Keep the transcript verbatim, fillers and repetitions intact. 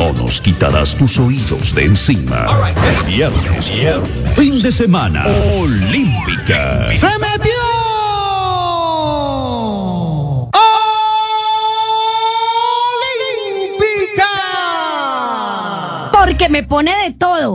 No nos quitarás tus oídos de encima. Viernes, viernes, fin de semana, Olímpica. ¡Se metió! Porque me pone de todo.